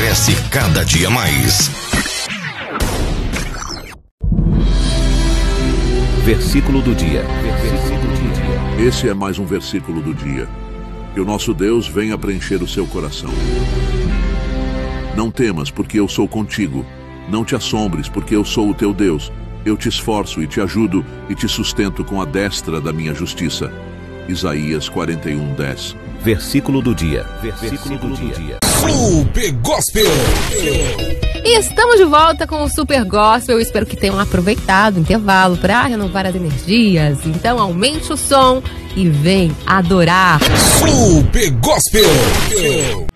cresce cada dia mais. Versículo do dia. Esse é mais um versículo do dia. Que o nosso Deus venha preencher o seu coração. Não temas, porque eu sou contigo. Não te assombres, porque eu sou o teu Deus. Eu te esforço e te ajudo e te sustento com a destra da minha justiça. Isaías 41:10. Versículo do dia. Super Gospel. E estamos de volta com o Super Gospel. Eu espero que tenham aproveitado o intervalo para renovar as energias. Então aumente o som e vem adorar. Super Gospel.